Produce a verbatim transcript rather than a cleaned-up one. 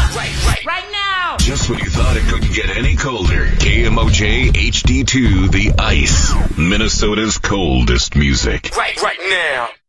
Right, right, right now. Just when you thought it couldn't get any colder, K M O J H D two, The Ice, Minnesota's coldest music. Right, right now.